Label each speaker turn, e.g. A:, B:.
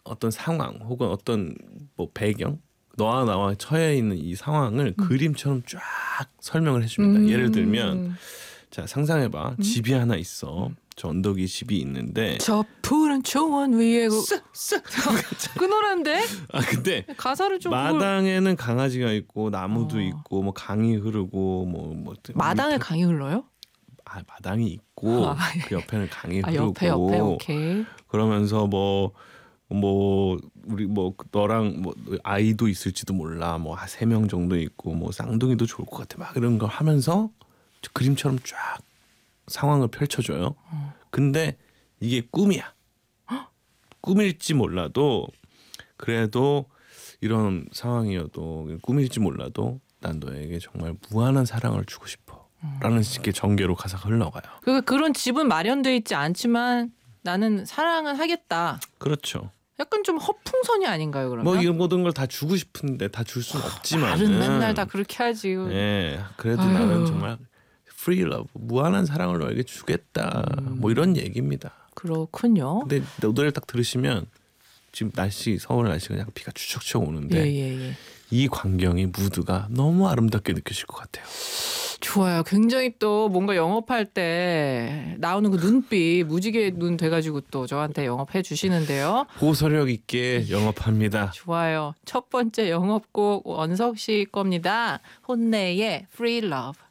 A: 어떤 상황 혹은 어떤 뭐 배경 너와 나와 처해 있는 이 상황을 그림처럼 쫙 설명을 해줍니다. 예를 들면 자 상상해봐. 집이 하나 있어. 저 언덕 위에 집이 있는데
B: 저 푸른 초원 위에 그 노래인데
A: 아 근데
B: 가사를 좀
A: 마당에는 강아지가 있고 나무도
B: 어.
A: 있고 뭐 강이 흐르고 뭐
B: 마당에 강이 흘러요?
A: 아 마당이 있고
B: 아,
A: 그 옆에는 강이
B: 아
A: 흐르고
B: 옆에 오케이.
A: 그러면서 뭐 우리 뭐 너랑 뭐 아이도 있을지도 몰라 뭐 3명 정도 있고 뭐 쌍둥이도 좋을 것 같아 막 이런 거 하면서 그림처럼 쫙 상황을 펼쳐줘요. 근데 이게 꿈이야. 꿈일지 몰라도 그래도 이런 상황이어도 꿈일지 몰라도 난 너에게 정말 무한한 사랑을 주고 싶어 라는 식의 전개로 가사가 흘러가요.
B: 그런 집은 마련돼 있지 않지만 나는 사랑은 하겠다.
A: 그렇죠.
B: 약간 좀 허풍선이 아닌가요 그러면?
A: 뭐 이런 모든 걸 다 주고 싶은데 다 줄 수는 없지만
B: 말은 맨날 다 그렇게 하지.
A: 네, 그래도
B: 아유.
A: 나는 정말 free love 무한한 사랑을 너에게 주겠다 뭐 이런 얘기입니다.
B: 그렇군요.
A: 근데 노래를 딱 들으시면 지금 서울 날씨가 그냥 비가 추적추적 오는데
B: 예.
A: 이 광경이 무드가 너무 아름답게 느껴질 것 같아요.
B: 좋아요. 굉장히 또 뭔가 영업할 때 나오는 그 눈빛 무지개 눈 돼가지고 또 저한테 영업해 주시는데요.
A: 호소력 있게 영업합니다.
B: 좋아요. 첫 번째 영업곡 원석 씨 겁니다. 혼내의 Free Love.